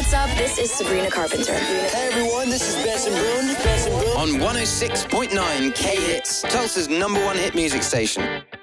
what's up? This is Sabrina Carpenter. Hey everyone, this is Benson Boone. On 106.9 K-Hits, Tulsa's #1 hit music station.